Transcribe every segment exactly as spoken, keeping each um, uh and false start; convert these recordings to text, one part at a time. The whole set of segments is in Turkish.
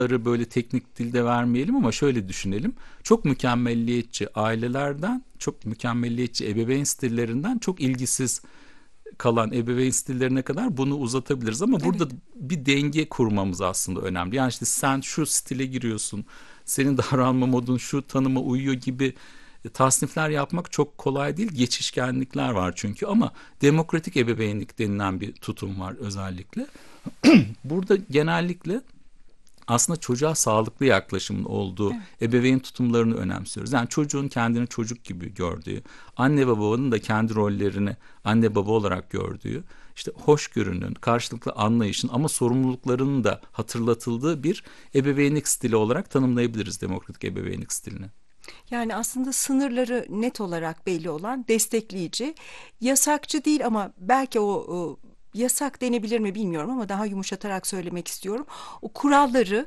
böyle teknik dilde vermeyelim ama şöyle düşünelim. Çok mükemmelliyetçi ailelerden, çok mükemmelliyetçi ebeveyn stillerinden çok ilgisiz kalan ebeveyn stillerine kadar bunu uzatabiliriz. Ama burada Evet. bir denge kurmamız aslında önemli. Yani işte sen şu stile giriyorsun, senin davranma modun şu tanıma uyuyor gibi tasnifler yapmak çok kolay değil. Geçişkenlikler var çünkü, ama demokratik ebeveynlik denilen bir tutum var özellikle. Burada genellikle aslında çocuğa sağlıklı yaklaşımın olduğu Evet. ebeveyn tutumlarını önemsiyoruz. Yani çocuğun kendini çocuk gibi gördüğü, anne ve babanın da kendi rollerini anne baba olarak gördüğü, işte hoşgörünün, karşılıklı anlayışın ama sorumluluklarının da hatırlatıldığı bir ebeveynlik stili olarak tanımlayabiliriz demokratik ebeveynlik stilini. Yani aslında sınırları net olarak belli olan, destekleyici, yasakçı değil ama belki o, o yasak denebilir mi bilmiyorum ama daha yumuşatarak söylemek istiyorum. O kuralları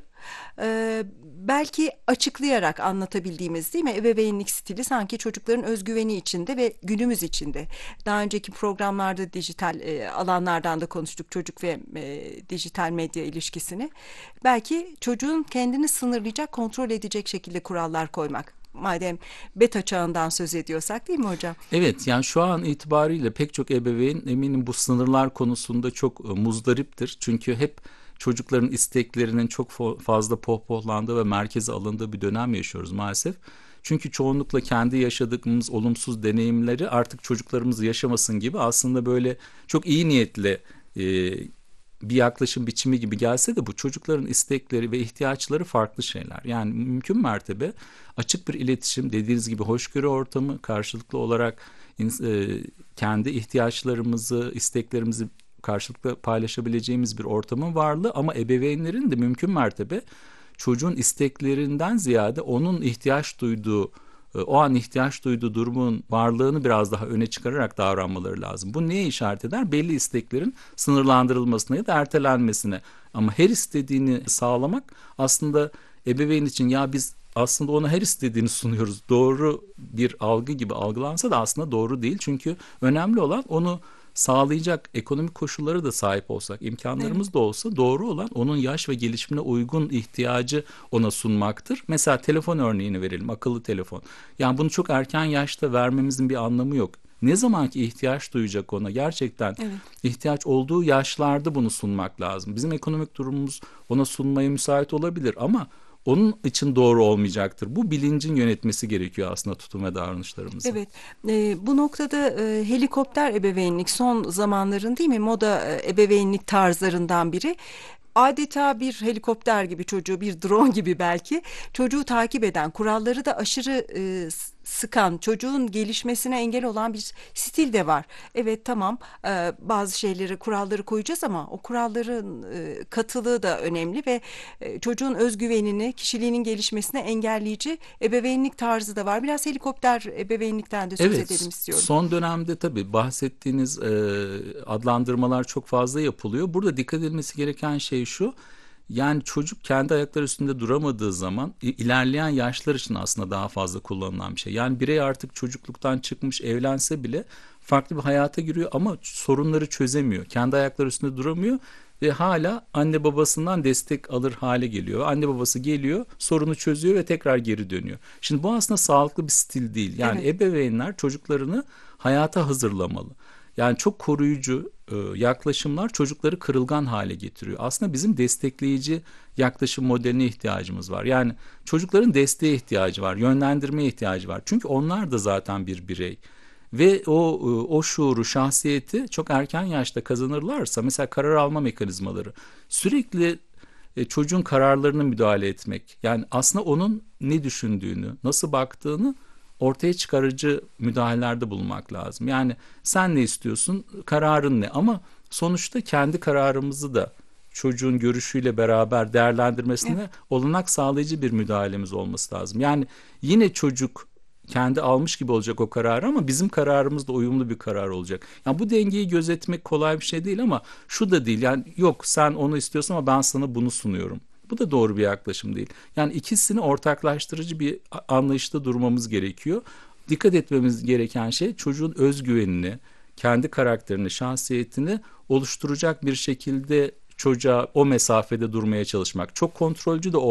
e, belki açıklayarak anlatabildiğimiz, değil mi? Ebeveynlik stili sanki çocukların özgüveni içinde ve günümüz içinde. Daha önceki programlarda dijital e, alanlardan da konuştuk, çocuk ve e, dijital medya ilişkisini. Belki çocuğun kendini sınırlayacak, kontrol edecek şekilde kurallar koymak. Madem beta çağından söz ediyorsak, değil mi hocam? Evet, yani şu an itibariyle pek çok ebeveyn eminim bu sınırlar konusunda çok e, muzdariptir. Çünkü hep çocukların isteklerinin çok fo- fazla pohpohlandığı ve merkeze alındığı bir dönem yaşıyoruz maalesef. Çünkü çoğunlukla kendi yaşadığımız olumsuz deneyimleri artık çocuklarımız yaşamasın gibi, aslında böyle çok iyi niyetle e, bir yaklaşım biçimi gibi gelse de bu çocukların istekleri ve ihtiyaçları farklı şeyler. Yani mümkün mertebe açık bir iletişim, dediğiniz gibi hoşgörü ortamı, karşılıklı olarak e, kendi ihtiyaçlarımızı, isteklerimizi karşılıklı paylaşabileceğimiz bir ortamın varlığı, ama ebeveynlerin de mümkün mertebe çocuğun isteklerinden ziyade onun ihtiyaç duyduğu, e, o an ihtiyaç duyduğu durumun varlığını biraz daha öne çıkararak davranmaları lazım. Bu neye işaret eder? Belli isteklerin sınırlandırılmasına ya da ertelenmesine. Ama her istediğini sağlamak aslında ebeveyn için, ya biz aslında ona her istediğini sunuyoruz, doğru bir algı gibi algılansa da aslında doğru değil. Çünkü önemli olan onu sağlayacak ekonomik koşulları da sahip olsak, Evet. imkanlarımız da olsa, doğru olan onun yaş ve gelişimine uygun ihtiyacı ona sunmaktır. Mesela telefon örneğini verelim, akıllı telefon. Yani bunu çok erken yaşta vermemizin bir anlamı yok. Ne zamanki ihtiyaç duyacak ona, gerçekten Evet. ihtiyaç olduğu yaşlarda bunu sunmak lazım. Bizim ekonomik durumumuz ona sunmaya müsait olabilir ama onun için doğru olmayacaktır. Bu bilincin yönetmesi gerekiyor aslında tutum ve davranışlarımızı. Evet, e, bu noktada e, helikopter ebeveynlik son zamanların, değil mi, moda e, ebeveynlik tarzlarından biri. Adeta bir helikopter gibi, çocuğu bir drone gibi, belki çocuğu takip eden, kuralları da aşırı e, s- sıkan, çocuğun gelişmesine engel olan bir stil de var. Evet, tamam, e, bazı şeyleri, kuralları koyacağız ama o kuralların e, katılığı da önemli ve e, çocuğun özgüvenini, kişiliğinin gelişmesine engelleyici ebeveynlik tarzı da var. Biraz helikopter ebeveynlikten de söz Evet, edelim istiyorum. son dönemde tabii bahsettiğiniz e, adlandırmalar çok fazla yapılıyor. Burada dikkat edilmesi gereken şey şu: yani çocuk kendi ayakları üstünde duramadığı zaman i- ilerleyen yaşlar için aslında daha fazla kullanılan bir şey. Yani birey artık çocukluktan çıkmış, evlense bile farklı bir hayata giriyor ama sorunları çözemiyor. Kendi ayakları üstünde duramıyor ve hala anne babasından destek alır hale geliyor. Anne babası geliyor, sorunu çözüyor ve tekrar geri dönüyor. Şimdi bu aslında sağlıklı bir stil değil. Yani Evet, ebeveynler çocuklarını hayata hazırlamalı. Yani çok koruyucu e, yaklaşımlar çocukları kırılgan hale getiriyor. Aslında bizim destekleyici yaklaşım modeline ihtiyacımız var. Yani çocukların desteğe ihtiyacı var, yönlendirmeye ihtiyacı var. Çünkü onlar da zaten bir birey. Ve o o şuuru, şahsiyeti çok erken yaşta kazanırlarsa, mesela karar alma mekanizmaları, sürekli e, çocuğun kararlarına müdahale etmek. Yani aslında onun ne düşündüğünü, nasıl baktığını ortaya çıkarıcı müdahalelerde bulunmak lazım. Yani sen ne istiyorsun, kararın ne? Ama sonuçta kendi kararımızı da çocuğun görüşüyle beraber evet, değerlendirmesine olanak sağlayıcı bir müdahalemiz olması lazım. Yani yine çocuk kendi almış gibi olacak o kararı ama bizim kararımız da uyumlu bir karar olacak. Yani bu dengeyi gözetmek kolay bir şey değil, ama şu da değil. Yani yok, sen onu istiyorsun ama ben sana bunu sunuyorum. Bu da doğru bir yaklaşım değil. Yani ikisini ortaklaştırıcı bir anlayışta durmamız gerekiyor. Dikkat etmemiz gereken şey, çocuğun özgüvenini, kendi karakterini, şahsiyetini oluşturacak bir şekilde çocuğa o mesafede durmaya çalışmak. Çok kontrolcü de